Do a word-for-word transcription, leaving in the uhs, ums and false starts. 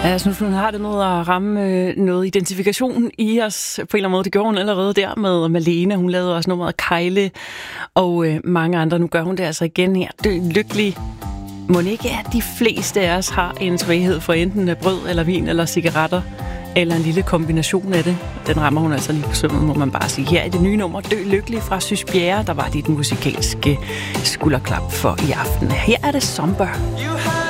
Ja, jeg synes, hun har det med at ramme øh, noget identifikation i os på en eller anden måde. Det gjorde hun allerede der med Malene. Hun lavede også nummeret Kejle og øh, mange andre. Nu gør hun det altså igen her. Dø lykkelig. Må ikke, at de fleste af os har en svaghed for enten brød eller vin eller cigaretter, eller en lille kombination af det. Den rammer hun altså lige på sømmet, må man bare sige. Her er det nye nummer Dø lykkelig fra Sys Bjerre, der var dit musikalske skulderklap for i aften. Her er det Somber.